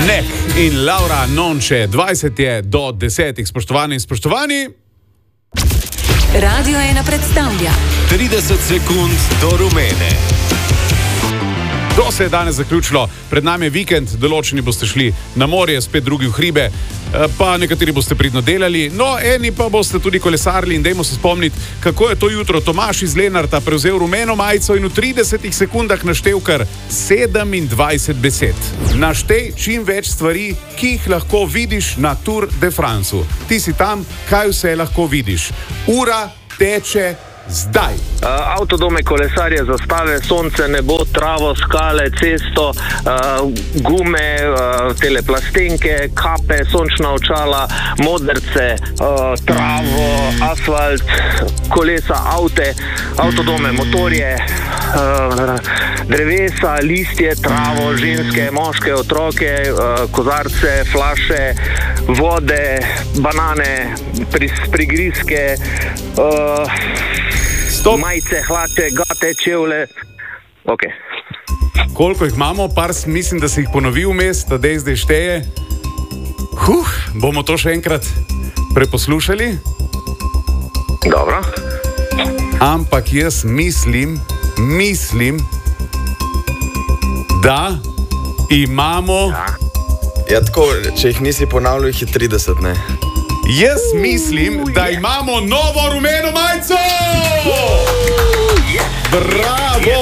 Nek in Laura Nonče, 20 je do 10. Spoštovani in spoštovani. Radio 1 predstavlja 30 sekund do rumene. To se je danes zaključilo, pred nami je vikend, določeni boste šli na morje, spet drugi v hribe, pa nekateri boste pridno delali, no eni pa boste tudi kolesarili in dajmo se spomniti, kako je to jutro Tomaž iz Lenarta prevzel rumeno majico in v 30 sekundah naštel kar 27 besed. Naštej čim več stvari, ki jih lahko vidiš na Tour de Franceu. Ti si tam, kaj vse lahko vidiš? Ura teče zdaj. Avtodome, kolesarje, zastave, sonce, nebo, travo, skale, cesto, gume, teleplastenke, kape, sončna očala, modrce, travo, asfalt, kolesa, avtodome, motorje, drevesa, listje, travo, ženske, moške, otroke, kozarce, flaše, vode, banane, prigrizke, majice, hlače, gate, čevlje. Ok. Koliko jih imamo? Mislim, da si jih ponovil vmes, da zdaj šteje. Bomo to še enkrat preposlušali? Dobro. Ampak jaz mislim, da imamo... Ja, tako, če jih nisi ponavljal, jih je 30, ne? Jaz mislim, da imamo novo rumeno majico! Bravo!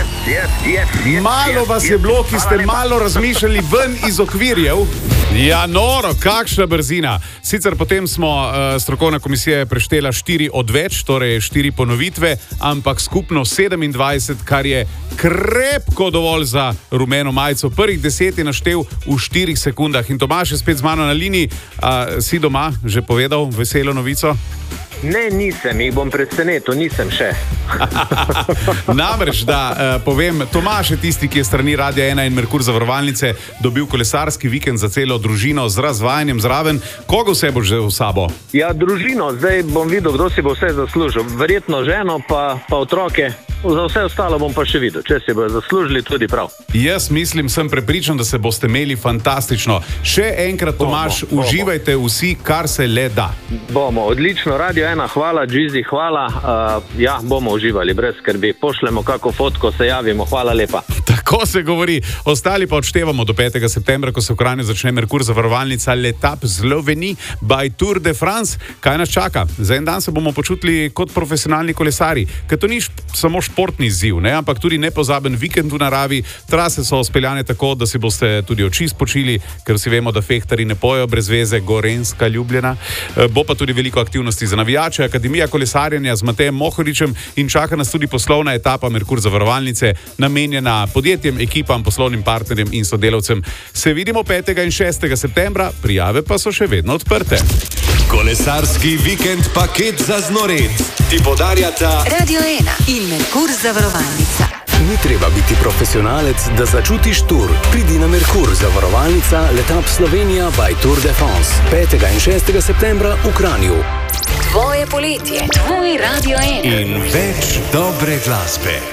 Malo vas je bilo, ki ste malo razmišljali ven iz okvirjev. Ja, noro, kakšna brzina. Sicer potem smo strokovna komisija preštela 4 odveč, torej 4 ponovitve, ampak skupno 27, kar je krepko dovolj za rumeno majico. Prvih 10 je naštel v 4 sekundah. In Tomaž je spet z mano na liniji. Si doma že povedal veselo novico? Ne, nisem, jih bom presenetil, nisem še. Namreč, da povem, Tomaž je tisti, ki je strani Radia 1 in Merkur zavarovalnice dobil kolesarski vikend za celo družino z razvajanjem zraven. Koga vse boš že v sabo? Ja, družino, zdaj bom videl, kdo si bo vse zaslužil. Verjetno ženo, pa otroke. Za vse ostalo bom pa še videl, če si bo zaslužili tudi prav. Jaz mislim, sem prepričan, da se boste imeli fantastično. Še enkrat, Tomaž, uživajte vsi, kar se le da. Bomo, odlično, Radio 1, hvala, Džizi, hvala. Ja, bomo uživali, brez skrbi. Pošljemo kako fotko, se javimo, hvala lepa. Tako se govori. Ostali pa odštevamo do 5. septembra, ko se v Kranju začne Merkur zavarovalnica L'Etape Sloveni by Tour de France. Kaj nas čaka? Za en dan se bomo počutili kot profesionalni kolesari, ker to ni samo športni izziv, ne? Ampak tudi nepozaben vikend v naravi. Trase so speljane tako, da si boste tudi oči spočili, ker vsi vemo, da fehtari ne pojejo brez veze, Gorenjska Ljubljena. Bo pa tudi veliko aktivnosti za navijače, Akademija kolesarjenja z Matejem Mohoričem in čaka nas tudi poslovna etapa Merkur zavarovalnice, namenjena podjetjem, ekipam, poslovnim partnerjem in sodelavcem. Se vidimo 5. in 6. septembra, prijave pa so še vedno odprte. Kolesarski vikend paket za znored ti podarjata Radio 1 in Merkur zavarovalnica. Ni treba biti profesionalec, da začutiš Tour. Pridi na Merkur zavarovalnica L'Etape Slovenija by Tour de France. 5. in 6. septembra v Kranju. Tvoje poletje, tvoj Radio 1. in več dobre glasbe.